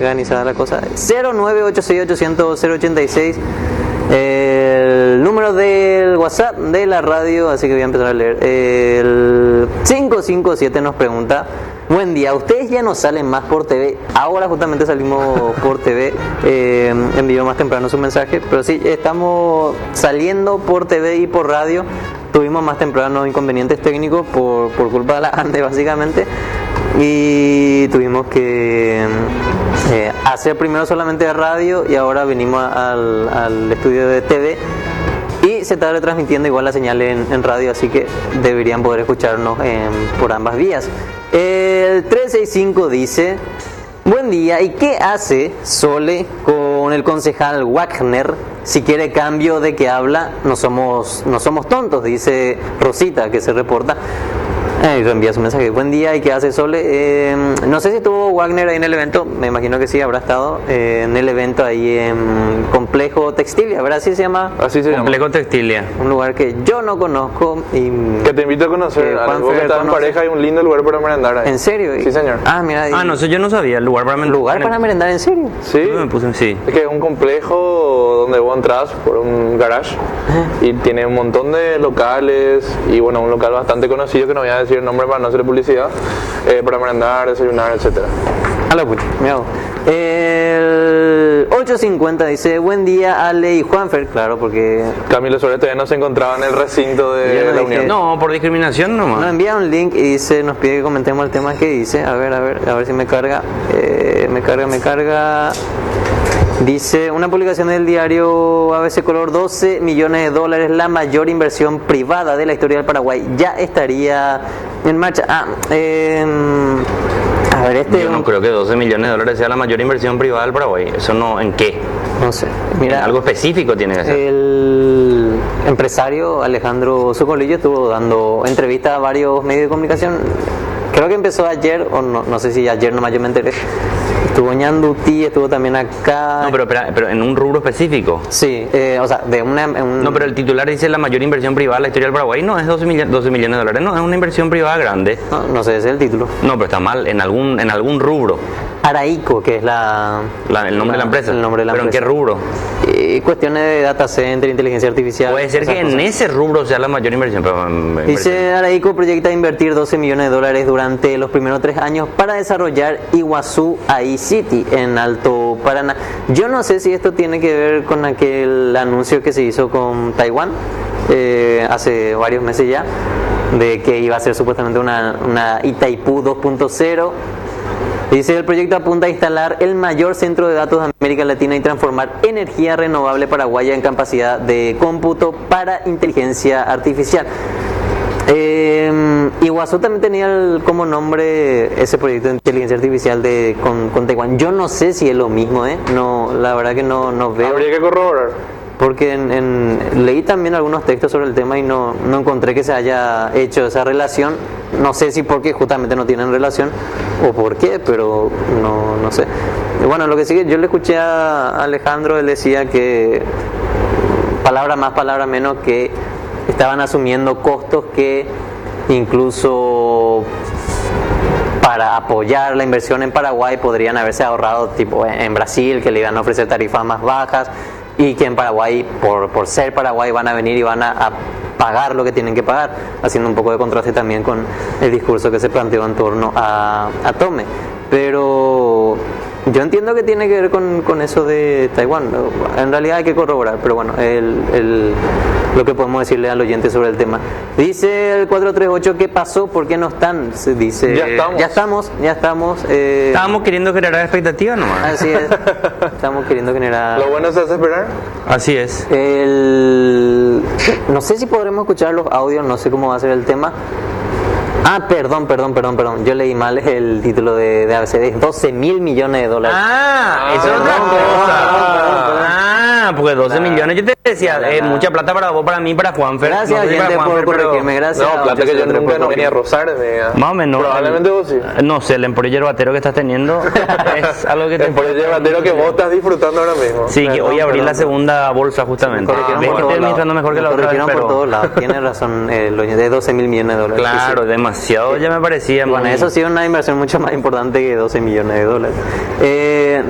organizada la cosa. 098680086. El número del WhatsApp de la radio, así que voy a empezar a leer. El 557 nos pregunta: buen día, ustedes ya no salen más por TV. Ahora justamente salimos por TV. Envió más temprano su mensaje, pero sí, estamos saliendo por TV y por radio. Tuvimos más temprano inconvenientes técnicos por culpa de la ANDE básicamente, y tuvimos que hacer primero solamente de radio y ahora venimos al estudio de TV y se está retransmitiendo igual la señal en radio, así que deberían poder escucharnos por ambas vías. El 365 dice: buen día, ¿y qué hace Sole con el concejal Wagner? Si quiere cambio de que habla, no somos tontos, dice Rosita, que se reporta. Y reenvía su mensaje: buen día, ¿y qué hace Sole? No sé si estuvo Wagner ahí en el evento, me imagino que sí, habrá estado en el evento ahí en Complejo Textilia, ¿verdad? Así se llama. Así se llama. Complejo Textilia. Un lugar que yo no conozco y que te invito a conocer. Vos que estás en pareja, hay un lindo lugar para merendar ahí. ¿En serio? Sí, señor. Mira. No sé, yo no sabía. El lugar para merendar. ¿Lugar para merendar, en serio? Sí. Me puse, sí. Es que es un complejo donde vos entras por un garage y tiene un montón de locales y bueno, un local bastante conocido que no voy a decir el nombre para no hacer publicidad, para merendar, desayunar, etcétera. A la pucha, me hago. El 850 dice: buen día, Ale y Juanfer. Claro, porque Camilo Suárez todavía no se encontraba en el recinto de la Unión. No, por discriminación nomás. nos envía un link y dice, nos pide que comentemos el tema que dice. A ver si me carga. Me carga. Dice: una publicación del diario ABC Color, 12 millones de dólares, la mayor inversión privada de la historia del Paraguay. Ya estaría en marcha. A ver, Yo no creo que 12 millones de dólares sea la mayor inversión privada del Paraguay. Eso no, ¿en qué? No sé. Mira, Algo específico tiene que ser. el empresario Alejandro Zucolillo estuvo dando entrevistas a varios medios de comunicación. Creo que empezó ayer, o no sé si ayer nomás yo me enteré. Estuvo Ñanduti, estuvo también acá. No, pero en un rubro específico. Sí, o sea, de No, pero el titular dice la mayor inversión privada de la historia del Paraguay. No es 12 millones de dólares, no, es una inversión privada grande. No sé, ese es el título. No, pero está mal, en algún rubro. Araico, que es El nombre de la empresa. El nombre de la ¿Pero empresa. en qué rubro? Cuestiones de data center, inteligencia artificial. Puede ser que en ese rubro sea la mayor inversión. Pero Dice: Araico proyecta invertir 12 millones de dólares durante los primeros 3 años para desarrollar Iguazú iCity en Alto Paraná. Yo no sé si esto tiene que ver con aquel anuncio que se hizo con Taiwán hace varios meses ya, de que iba a ser supuestamente una Itaipú 2.0. Dice: el proyecto apunta a instalar el mayor centro de datos de América Latina y transformar energía renovable paraguaya en capacidad de cómputo para inteligencia artificial. Iguazú también tenía como nombre ese proyecto de inteligencia artificial con Taiwán. Yo no sé si es lo mismo, no, la verdad que no veo. Habría que corroborar. Porque leí también algunos textos sobre el tema y no encontré que se haya hecho esa relación. No sé si porque justamente no tienen relación o por qué, pero no sé. Y bueno, lo que sigue, yo le escuché a Alejandro, él decía que palabra más, palabra menos, que estaban asumiendo costos que incluso para apoyar la inversión en Paraguay podrían haberse ahorrado, tipo en Brasil, que le iban a ofrecer tarifas más bajas, y que en Paraguay, por ser Paraguay, van a venir y van a pagar lo que tienen que pagar, haciendo un poco de contraste también con el discurso que se planteó en torno a Tome. Pero yo entiendo que tiene que ver con eso de Taiwán. En realidad hay que corroborar, pero bueno, lo que podemos decirle al oyente sobre el tema. Dice el 438: ¿qué pasó? ¿Por qué no están? Se dice, ya estamos. Estábamos queriendo generar expectativas nomás. Así es. Estamos queriendo generar. Lo bueno se hace esperar. Así es. No sé si podremos escuchar los audios, no sé cómo va a ser el tema. Perdón. Yo leí mal el título de ABC. Es 12 mil millones de dólares. Eso es otra cosa. Porque 12 millones, yo te decía, mucha plata para vos, para mí, para Juanfer. Gracias, no sé gente, para Juanfer, por corregirme. Gracias. No, plata que yo nunca no venía a rozar. Más o menos. Probablemente vos sí. No sé, el emporio yerbatero que estás teniendo es algo que te... El emporio yerbatero que vos estás disfrutando ahora mismo. Sí, que hoy abrí la segunda bolsa justamente. Me Estoy administrando mejor que la otra vez, por pero... todos lados. Tiene razón, de 12 mil millones de dólares. Claro, Sí. demasiado ya me parecía. Bueno, eso sí es una inversión mucho más importante que 12 millones de dólares.